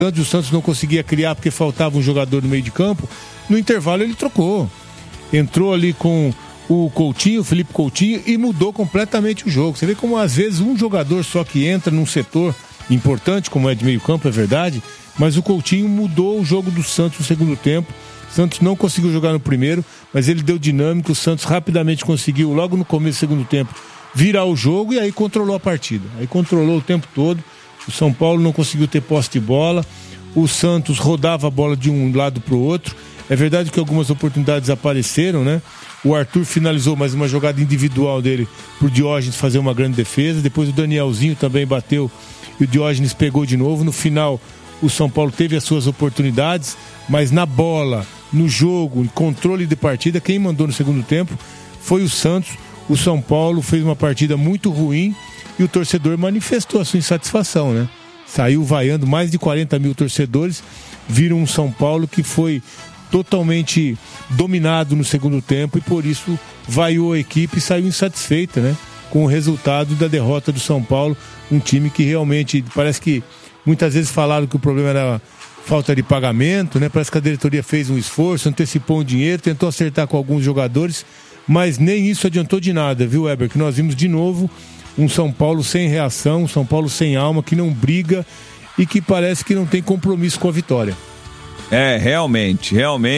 o Santos não conseguia criar porque faltava um jogador no meio de campo. No intervalo ele trocou. Entrou ali com o Coutinho, o Felipe Coutinho, e mudou completamente o jogo. Você vê como às vezes um jogador só que entra num setor importante, como é de meio campo, é verdade, mas o Coutinho mudou o jogo do Santos no segundo tempo. O Santos não conseguiu jogar no primeiro, mas ele deu dinâmica. O Santos rapidamente conseguiu, logo no começo do segundo tempo, virar o jogo e aí controlou a partida. Aí controlou o tempo todo. O São Paulo não conseguiu ter posse de bola. O Santos rodava a bola de um lado para o outro. É verdade que algumas oportunidades apareceram, né? O Arthur finalizou mais uma jogada individual dele pro Diógenes fazer uma grande defesa. Depois o Danielzinho também bateu e o Diógenes pegou de novo. No final, o São Paulo teve as suas oportunidades, mas na bola, no jogo, controle de partida, quem mandou no segundo tempo foi o Santos. O São Paulo fez uma partida muito ruim e o torcedor manifestou a sua insatisfação, né? Saiu vaiando, mais de 40 mil torcedores viram um São Paulo que foi totalmente dominado no segundo tempo e por isso vaiou a equipe e saiu insatisfeita, né? Com o resultado da derrota do São Paulo, um time que realmente, parece que muitas vezes falaram que o problema era falta de pagamento, né? Parece que a diretoria fez um esforço, antecipou um dinheiro, tentou acertar com alguns jogadores, mas nem isso adiantou de nada, viu, Weber? Que nós vimos de novo um São Paulo sem reação, um São Paulo sem alma, que não briga e que parece que não tem compromisso com a vitória. Realmente,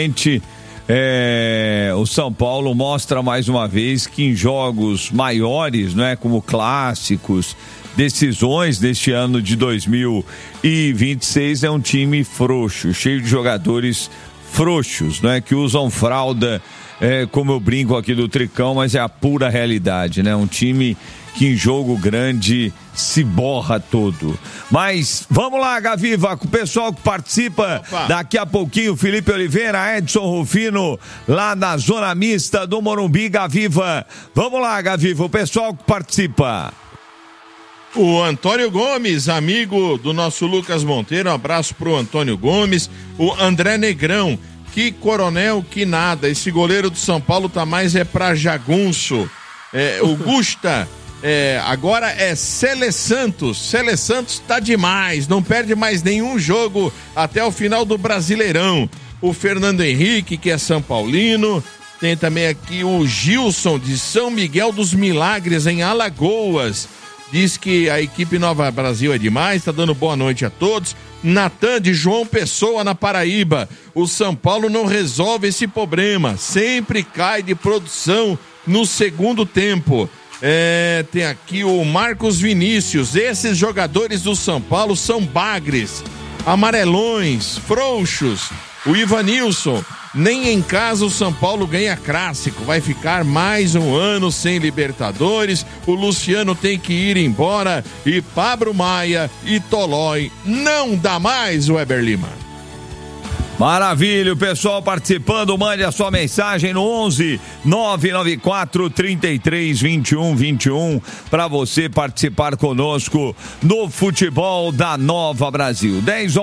o São Paulo mostra mais uma vez que em jogos maiores, não é, como clássicos, decisões deste ano de 2026, é um time frouxo, cheio de jogadores frouxos, não é, que usam fralda, como eu brinco aqui do Tricão, mas é a pura realidade, né? Um time que em jogo grande se borra todo. Mas vamos lá, Gaviva, com o pessoal que participa. Opa. Daqui a pouquinho, Felipe Oliveira, Edson Rufino, lá na Zona Mista do Morumbi, Gaviva. Vamos lá, Gaviva, o pessoal que participa. O Antônio Gomes, amigo do nosso Lucas Monteiro, um abraço pro Antônio Gomes. O André Negrão, que coronel, que nada, esse goleiro do São Paulo tá mais pra jagunço. O Gusta, agora é Cele Santos tá demais, não perde mais nenhum jogo até o final do Brasileirão. O Fernando Henrique, que é São Paulino. Tem também aqui o Gilson, de São Miguel dos Milagres, em Alagoas. Diz que a equipe Nova Brasil é demais, tá dando boa noite a todos. Natan, de João Pessoa, na Paraíba. O São Paulo não resolve esse problema, sempre cai de produção no segundo tempo. Tem aqui o Marcos Vinícius. Esses jogadores do São Paulo são bagres, amarelões, frouxos. O Ivanilson, nem em casa o São Paulo ganha clássico, vai ficar mais um ano sem Libertadores. O Luciano tem que ir embora e Pablo Maia e Tolói não dá mais, Weber Lima. Maravilha, o pessoal participando, mande a sua mensagem no 11 994 33 21 21 para você participar conosco no futebol da Nova Brasil.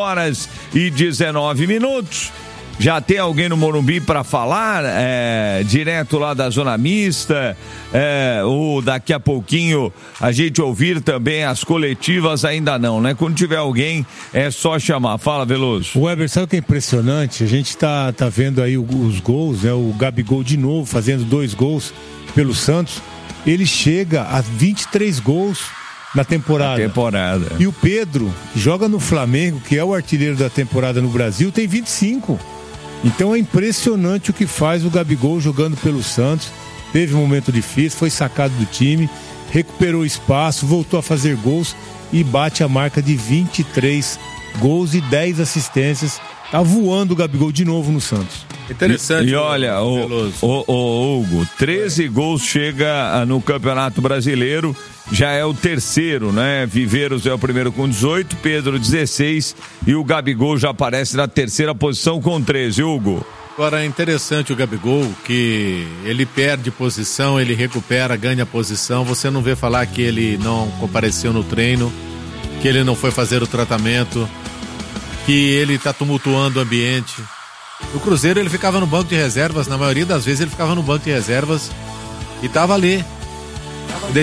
10h19. Já tem alguém no Morumbi para falar, direto lá da Zona Mista, ou daqui a pouquinho a gente ouvir também as coletivas, ainda não, né? Quando tiver alguém, é só chamar. Fala, Veloso. O Weber, sabe o que é impressionante? A gente tá vendo aí os gols, né? O Gabigol de novo fazendo 2 gols pelo Santos. Ele chega a 23 gols na temporada. E o Pedro, que joga no Flamengo, que é o artilheiro da temporada no Brasil, tem 25. Então é impressionante o que faz o Gabigol jogando pelo Santos. Teve um momento difícil, foi sacado do time, recuperou espaço, voltou a fazer gols e bate a marca de 23 gols e 10 assistências. Tá voando o Gabigol de novo no Santos. Interessante. E olha, o Hugo, 13 gols chega no Campeonato Brasileiro, já é o terceiro, né? Viveiros é o primeiro com 18, Pedro 16 e o Gabigol já aparece na terceira posição com 13, Hugo. Agora é interessante o Gabigol, que ele perde posição, ele recupera, ganha posição, você não vê falar que ele não compareceu no treino, que ele não foi fazer o tratamento, que ele está tumultuando o ambiente. No Cruzeiro ele ficava no banco de reservas, na maioria das vezes ele ficava no banco de reservas e estava ali,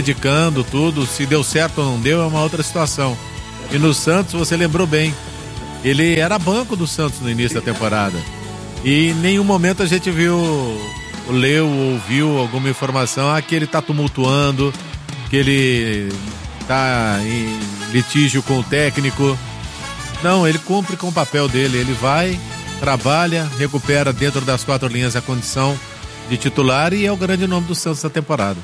dedicando tudo. Se deu certo ou não deu é uma outra situação. E no Santos, você lembrou bem, ele era banco do Santos no início da temporada. E em nenhum momento a gente viu, leu ou ouviu alguma informação que ele está tumultuando, que ele está em litígio com o técnico. Não, ele cumpre com o papel dele, ele vai, trabalha, recupera dentro das 4 linhas a condição de titular e é o grande nome do Santos da temporada.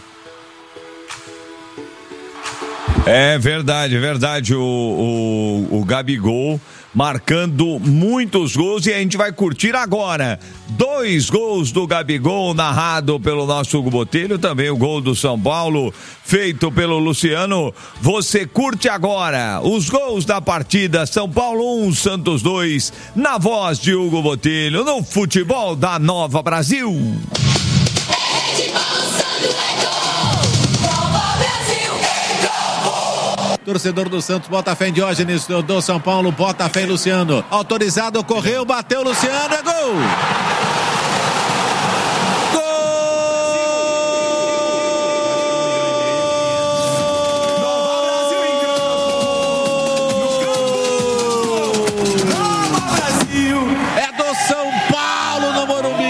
É verdade, o Gabigol marcando muitos gols e a gente vai curtir agora 2 gols do Gabigol narrado pelo nosso Hugo Botelho, também o gol do São Paulo feito pelo Luciano. Você curte agora os gols da partida, São Paulo 1, Santos 2, na voz de Hugo Botelho, no futebol da Nova Brasil. Torcedor do Santos, bota fé em Diógenes, do São Paulo, bota fé em Luciano. Autorizado, correu, bateu, Luciano, é gol! É do São Paulo no Morumbi.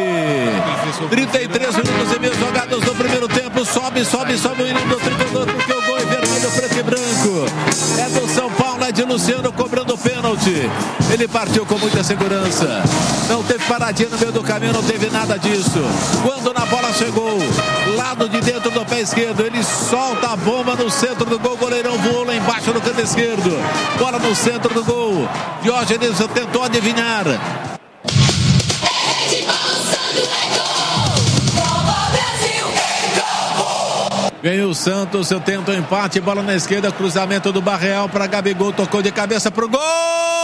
33 minutos e meio jogados no primeiro tempo. Sobe o hino do tricolor, porque o gol é vermelho, preto e branco. É do São Paulo, é de Luciano cobrando o pênalti. Ele partiu com muita segurança. Não teve paradinha no meio do caminho, não teve nada disso. Quando na bola chegou, lado de dentro do pé esquerdo, ele solta a bomba no centro do gol. O goleirão voou lá embaixo no canto esquerdo. Bola no centro do gol. Diógenes tentou adivinhar. Vem o Santos, eu tento o empate, bola na esquerda, cruzamento do Barreal para Gabigol, tocou de cabeça pro gol!